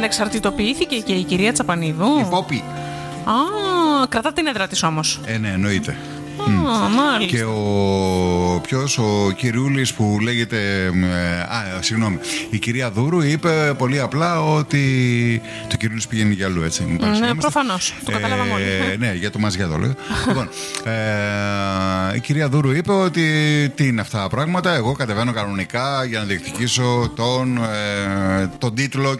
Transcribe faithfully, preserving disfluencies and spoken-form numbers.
ανεξαρτητοποιήθηκε και η κυρία Τσαπανίδου. Η Πόπη. Α, κρατά την έδρα της όμως. Ε, ναι, εννοείται. Α, μάλιστα. Και ο ποιος, ο κυριούλης που λέγεται α, συγγνώμη, η κυρία Δούρου είπε πολύ απλά ότι το κυριούλης πηγαίνει για αλλού, έτσι. Ναι, προφανώς, το καταλάβαμε όλοι. Ε, ναι, για το Μαζιάδο λέω. Λοιπόν, ε, η κυρία Δούρου είπε ότι τι είναι αυτά τα πράγματα, εγώ κατεβαίνω κανονικά για να διεκδικήσω τον, ε, τον τίτλο